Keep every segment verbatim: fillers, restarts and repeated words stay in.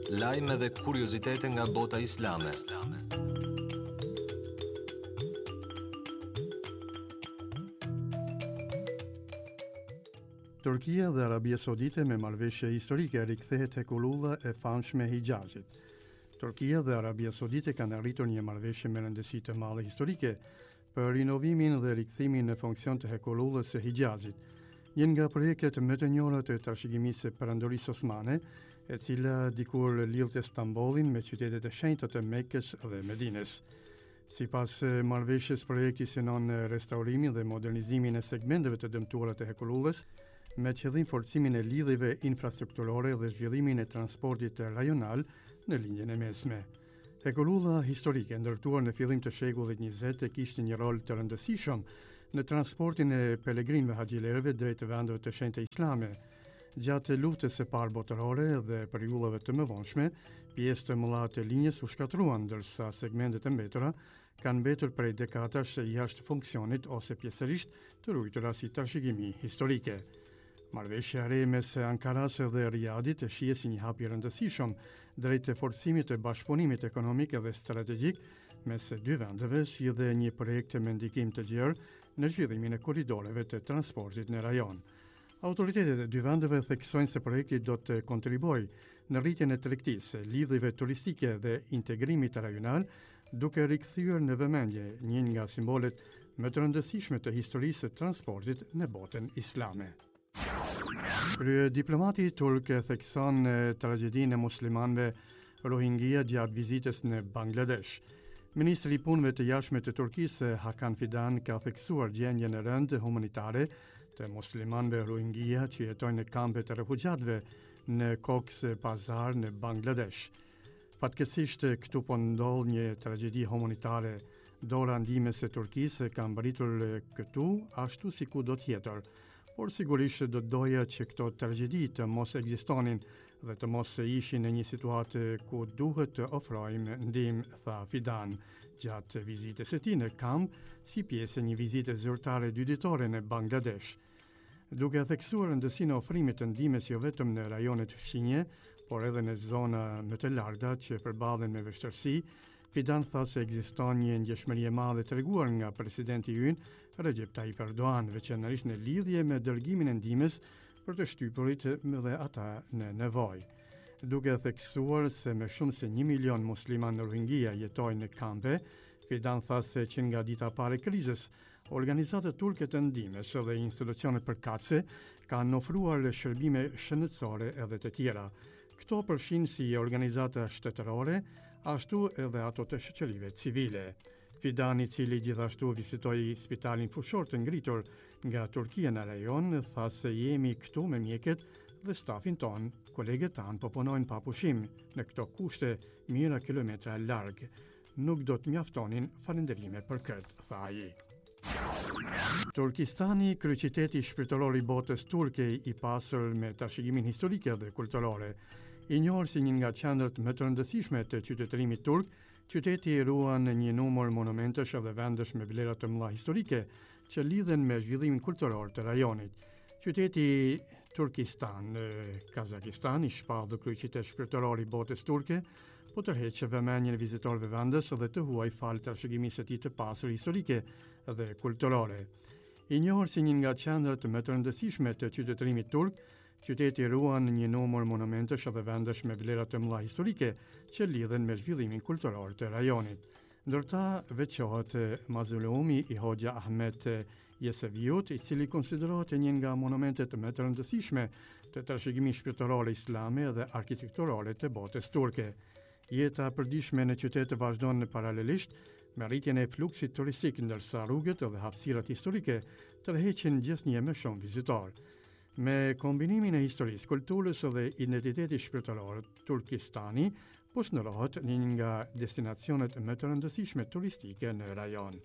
Lajme dhe kuriozitete nga bota islame. Turqia dhe Arabia Saudite me marrëveshje historike rikthehet tek ululla e famshme e Hijazit. Turqia dhe Arabia Saudite kanë arritur një marrëveshje me rëndësi të madhe historike për rinovimin dhe rikthimin në funksion të hekulullës së Hijazit, një nga projektet më të njohura të trashëgimisë së perandorisë osmane, e cila dikur lidhte Stambollin me qytetet e shenjta të Mekës dhe Medinës. Sipas marrëveshjes, projekti synon restaurimin dhe modernizimin e segmenteve të dëmtuara të hekulullës, me qëllim forcimin e lidhjeve infrastrukturore dhe zhvillimin e transportit rajonal në linjën e mesme. Hekululla historike ndërtuar në fillim të shekullit njëzet kishte një rol të rëndësishëm në transportin e pelegrinëve haxhilerëve drejt vendeve të shenjta islame. Gjatë luftës së parë botërore dhe periudhave të mëvonshme, pjesë të mëdha të linjës u shkatruan, ndërsa segmentet e mbetura kanë mbetur prej dekadash jashtë funksionit ose pjesërisht të ruajtura si trashëgimi historike. Marrëveshja e re mes Ankaras dhe Riyadit shihet si një hap i rëndësishëm drejt forcimit të bashkëpunimit ekonomik dhe strategjik mes dy vendeve, si dhe një projekt me ndikim të gjerë në zhvillimin e korridoreve të transportit në rajon. Autoritetet e dy vendeve theksojnë se projekti do të kontribuojë në rritjen e tregtisë, lidhjeve turistike dhe integrimit rajonal, duke rikthyer në vëmendje një nga simbolet më të rëndësishme të historisë së transportit në botën islame. Krye diplomati turk thekson tragjedinë e muslimanëve Rohingya gjatë vizitës në Bangladesh. Ministri i Punëve të Jashtme të Turqisë, Hakan Fidan, ka theksuar gjendjen e rëndë humanitare të muslimanëve Rohingya që jetojnë në kampe të refugjatëve në Cox's Bazar në Bangladesh. Fatkeqësisht këtu po ndodh një tragjedi humanitare. Dora ndihmës së Turqisë ka mbaritur këtu ashtu si kudo tjetër, por sigurisht do doja që këto tragjedi të mos ekzistonin dhe të mos ishin në një situatë ku duhet të ofrojmë ndihmë, tha Fidan gjatë vizitës së tij në kamp si pjesë e një vizite zyrtare dyditore në Bangladesh. Duke theksuar rëndësinë e ofrimit të ndihmës jo vetëm në rajonet fshinje, por edhe në zona më të larta që përballen me vështirësi, Fidan tha se ekziston një ndjeshmëri e madhe treguar nga presidenti ynë Recep Tayyip Erdogan, veçanërisht në lidhje me dërgimin e ndihmës për të shtypurit dhe ata në nevojë. Duke theksuar se më shumë se një milion musliman Rohingya jetojnë në kampe, Fidan tha se që nga dita pare krizës, organizatat turke të ndihmës dhe institucionet përkatëse kanë ofruar shërbime shëndetësore edhe të tjera. Këto përfshin si organizata shtetërore, ashtu edhe ato të shoqërive civile. Fidan, i cili gjithashtu vizitoi spitalin fushor të ngritur nga Turqia në rajon, tha se jemi këtu me mjekët dhe stafin ton, kolegët tanë po punojnë pa pushim në këto kushte mijëra kilometra larg. Nuk do të mjaftonin falënderime për këtë, tha ai. Turkistani, kryeqyteti shpirtëror i botës turke, i pasur me trashëgimin historike dhe kulturore, i njohur si një nga qendrat më të rëndësishme të qytetërimit turk, qyteti ruan një numër monumentesh dhe vendesh me vlera të mëdha historike që lidhen me zhvillimin kulturor të rajonit. Qyteti Turkistan, Kazakistan, i shpallur kryeqytet shpirtëror i botës turke, po tërheq vëmendjen e vizitorëve vendas dhe të huaj fal trashëgimisë së tij të pasur historike dhe kulturore. I njohur si një nga qendrat më të rëndësishme të qytetërimit turk, qyteti ruan një numër monumentesh dhe vendesh me vlera të mëdha historike që lidhen me zhvillimin kulturor të rajonit. Ndërta veçohet Mazuleumi i Hoxha Ahmet Yeseviut, i cili konsiderohet një nga monumentet më të rëndësishme të trashëgimit shpirtëror islame dhe arkitekturore të botës turke. Jeta e përditshme në qytet vazhdon paralelisht me rritjen e fluksit turistik, ndërsa rrugët dhe hapësirat historike tërheqin gjithnjë më shumë vizitor. Me kombinimin e historisë, kulturës dhe identitetit shpirtëror, Turkistani po shndërrohet një nga destinacionet më të rëndësishme turistike në rajon.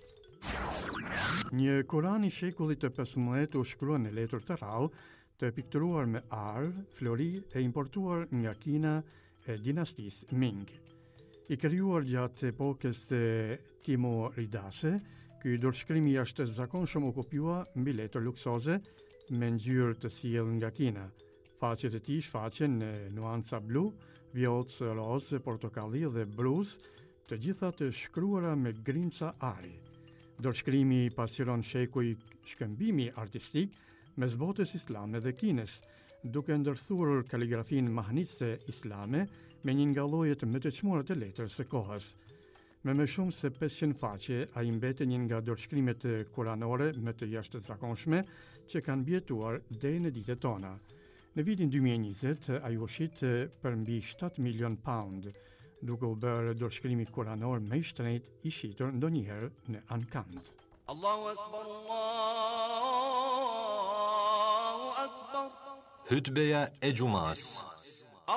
Një Kuran i shekullit të pesëmbëdhjetë u shkruan në letër të rrallë, të pikturuar me arë, flori e importuar nga Kina e dinastisë Ming. I krijuar gjatë epokës Timoridase, ky dorëshkrim i jashtëzakonshëm u kopjua mbi letër luksoze me ngjyrë të sjellë nga Kina. Faqet e tij shfaqen në nuanca blu, vjollcë, rozë, portokalli dhe bruz, të gjitha të shkruara me grimca ari. Dorëshkrimi pasqyron shekuj shkëmbimi artistik mes botës islame dhe Kinës, duke ndërthurur kaligrafin mahnitse islame me një nga llojet më të çmuara të letrës së kohës. Me më shumë se pesëqind faqe, ai mbeten një nga dorëshkrimet kuranore më të jashtëzakonshme që kanë mbijetuar deri në ditët tona. Në vitin dy mijë e njëzet, ai u shit për mbi shtatë milion pound, duke u bërë dorëshkrimi kuranor më i shtrenjtë i shitur ndonjëherë në ankant. Allahu Akbar, Allahu Akbar. Hutbeja e Gjumas.